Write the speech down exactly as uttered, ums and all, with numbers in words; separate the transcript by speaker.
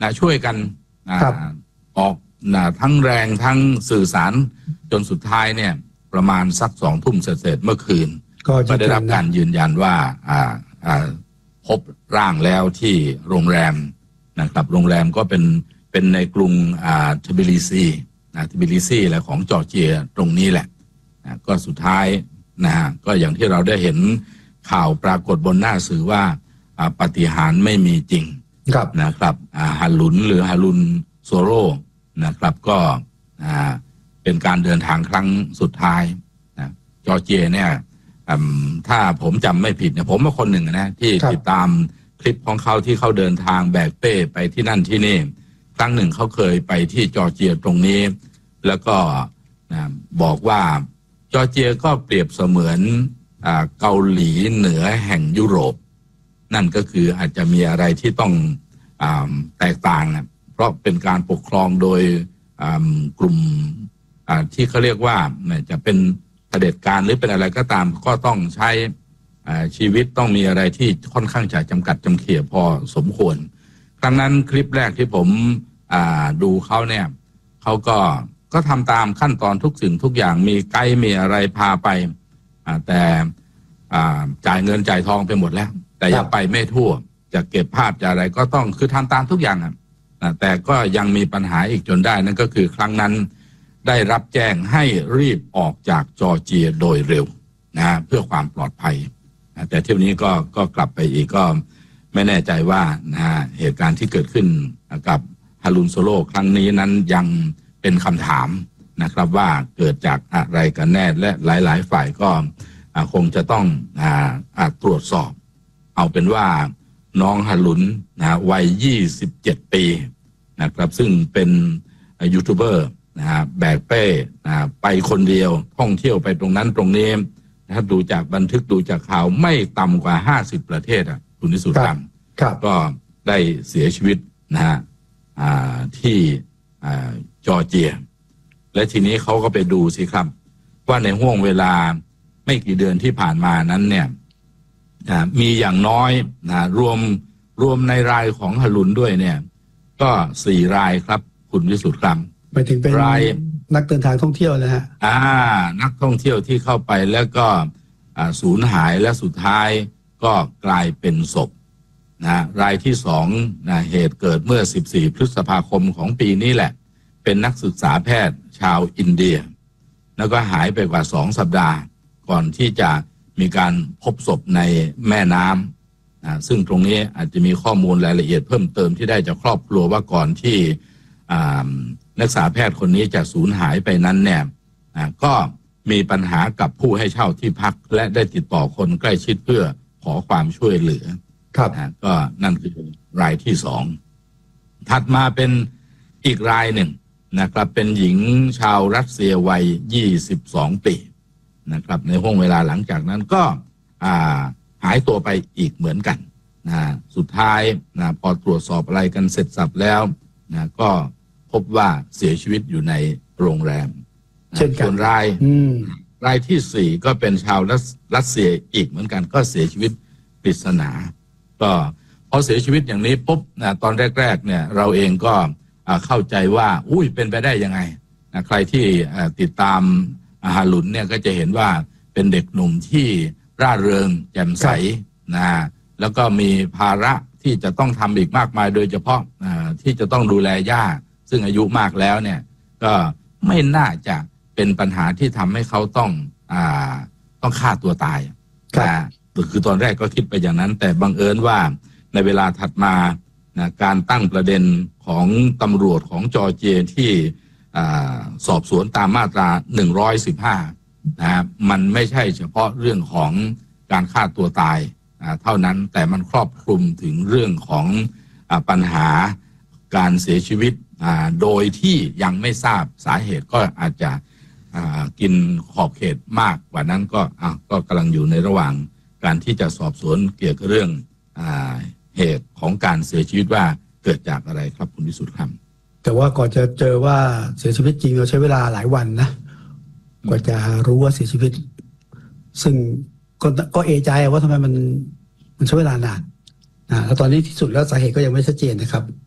Speaker 1: นะช่วยกันออกนะทั้งแรงทั้งสื่อสารจนสุดท้ายเนี่ยประมาณสักสองทุ่มเศษเมื่อคืนก็ได้รับการยืนยันว่าอ่าอ่าพบร่างแล้วที่โรงแรมนะครับโรงแรมก็เป็นเป็นในกรุงอ่าทบิลิซีนะทบิลิซีและของจอร์เจียตรงนี้แหละนะก็สุดท้ายนะฮะก็อย่างที่เราได้เห็นข่าวปรากฏบนหน้าสื่อว่าปาฏิหาริย์ไม่มีจริงนะครับฮารุนหรือฮารุนโซโรนะครับก็เป็นการเดินทางครั้งสุดท้ายนะจอร์เจียเนี่ยถ้าผมจำไม่ผิดเนี่ยผมเป็นคนหนึ่งนะที่ติดตามคลิปของเขาที่เขาเดินทางแบกเป้ไปที่นั่นที่นี่ครั้งหนึ่งเขาเคยไปที่จอร์เจียตรงนี้แล้วก็บอกว่าจอร์เจียก็เปรียบเสมือนเกาหลีเหนือแห่งยุโรปนั่นก็คืออาจจะมีอะไรที่ต้องแตกต่างนะเพราะเป็นการปกครองโดยกลุ่มที่เขาเรียกว่าจะเป็นเผด็จการหรือเป็นอะไรก็ตามก็ต้องใช้ชีวิตต้องมีอะไรที่ค่อนข้างจะจำกัดจำเขี่ยพอสมควรครั้งนั้นคลิปแรกที่ผมดูเขาเนี่ยเขาก็ก็ทำตามขั้นตอนทุกสิ่งทุกอย่างมีไกด์มีอะไรพาไปแต่จ่ายเงินจ่ายทองไปหมดแล้วแต่ยังไปไม่ทั่วจะเก็บภาพจะอะไรก็ต้องคือทำตามทุกอย่างอ่ะแต่ก็ยังมีปัญหาอีกจนได้นั่นก็คือครั้งนั้นได้รับแจ้งให้รีบออกจากจอร์เจียโดยเร็วนะเพื่อความปลอดภัยแต่เที่ยวนี้ก็ก็กลับไปอีกก็ไม่แน่ใจว่านะเหตุการณ์ที่เกิดขึ้นกับฮารุนโซโลครั้งนี้นั้นยังเป็นคำถามนะครับว่าเกิดจากอะไรกันแน่และหลายๆฝ่ายก็คงจะต้องตรวจสอบเอาเป็นว่าน้องฮารุนนะวัยยี่สิบเจ็ดปีนะครับซึ่งเป็นยูทูบเบอร์นะแบกเป้นะไปคนเดียวท่องเที่ยวไปตรงนั้นตรงนี้ถ้าดูจากบันทึกดูจากข่าวไม่ต่ำกว่าห้าสิบประเทศอ่ะคุณนิสุทธิ์ครับก็ได้เสียชีวิตนะฮะที่จอร์เจียและทีนี้เขาก็ไปดูสิครับว่าในห่วงเวลาไม่กี่เดือนที่ผ่านมานั้นเนี่ยมีอย่างน้อยนะรวมรวมในรายของฮารุนด้วยเนี่ยก็สี่รายครับคุณวิสุทธิ์ครับ
Speaker 2: ไปถึงเป็นรายนักเดินทางท่องเที่ยวนะฮะ
Speaker 1: อ่านักท่องเที่ยวที่เข้าไปแล้วก็สูญหายและสุดท้ายก็กลายเป็นศพนะรายที่สองนะเหตุเกิดเมื่อสิบสี่พฤษภาคมของปีนี้แหละเป็นนักศึกษาแพทย์ชาวอินเดียแล้วก็หายไปกว่าสองสัปดาห์ก่อนที่จะมีการพบศพในแม่น้ำนะซึ่งตรงนี้อาจจะมีข้อมูลรายละเอียดเพิ่มเติมที่ได้จากครอบครัวว่าก่อนที่นักศึกษาแพทย์คนนี้จะสูญหายไปนั้นเนี่ยก็มีปัญหากับผู้ให้เช่าที่พักและได้ติดต่อคนใกล้ชิดเพื่อขอความช่วยเหลือ
Speaker 2: ครับ
Speaker 1: ก็นั่นคือรายที่สองถัดมาเป็นอีกรายหนึ่งนะครับเป็นหญิงชาวรัสเซียวัยยี่สิบสองปีนะครับในห้วงเวลาหลังจากนั้นก็หายตัวไปอีกเหมือนกันนะสุดท้ายนะพอตรวจสอบอะไรกันเสร็จสับแล้วนะก็พบว่าเสียชีวิตอยู่ในโรงแรม
Speaker 2: เช่นกัน
Speaker 1: ส่วนรายรายที่สี่ก็เป็นชาวรัสเซียอีกเหมือนกันก็เสียชีวิตปริศนาก็พอเสียชีวิตอย่างนี้ปุ๊บนะตอนแรกๆเนี่ยเราเองก็เข้าใจว่าอุ้ยเป็นไปได้ยังไงนะใครที่ติดตามฮารุนเนี่ยก็จะเห็นว่าเป็นเด็กหนุ่มที่ร่าเริงแจ่มใสนะแล้วก็มีภาระที่จะต้องทำอีกมากมายโดยเฉพาะที่จะต้องดูแลย่าซึ่งอายุมากแล้วเนี่ยก็ไม่น่าจะเป็นปัญหาที่ทำให้เขาต้องอ่าต้องฆ่าตัวตายนะคือตอนแรกก็คิดไปอย่างนั้นแต่บังเอิญว่าในเวลาถัดมานะการตั้งประเด็นของตำรวจของจอร์เจียที่สอบสวนตามมาตราหนึ่งร้อยสิบห้านะมันไม่ใช่เฉพาะเรื่องของการฆ่าตัวตายเท่านั้นแต่มันครอบคลุมถึงเรื่องของปัญหาการเสียชีวิตโดยที่ยังไม่ทราบสาเหตุก็อาจจะกินขอบเขตมากกว่านั้นก็ก็กำลังอยู่ในระหว่างการที่จะสอบสวนเกี่ยวกับเรื่องเหตุของการเสียชีวิตว่าเกิดจากอะไรครับคุณวิสุทธิ์ครับ
Speaker 2: แต่ว่าก่อนจะเจอว่าเสียชีวิตจริงเราใช้เวลาหลายวันนะกว่าจะรู้ว่าเสียชีวิตซึ่งก็ก็เอะใจว่าทำไมมันมันใช้เวลานานนะแล้วตอนนี้ที่สุดแล้วสาเหตุก็ยังไม่ชัดเจนนะครับ